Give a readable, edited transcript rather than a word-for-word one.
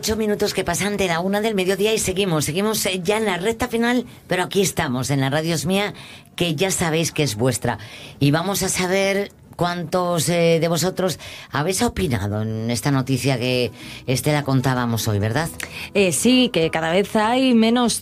8 minutos que pasan de la 1 del mediodía y seguimos ya en la recta final, pero aquí estamos, en la Radio Es Mía, que ya sabéis que es vuestra. Y vamos a saber cuántos de vosotros habéis opinado en esta noticia que Estela contábamos hoy, ¿verdad? Sí, que cada vez hay menos